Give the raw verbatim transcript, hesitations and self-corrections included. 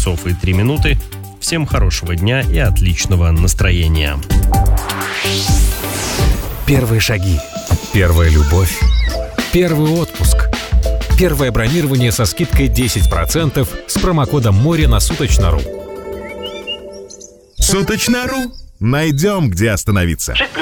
часов и три минуты. Всем хорошего дня и отличного настроения. Первые шаги. Первая любовь. Первый отпуск. Первое бронирование со скидкой десять процентов с промокодом море на Суточно.ру. Суточно.ру. Найдем, где остановиться. шесть плюс.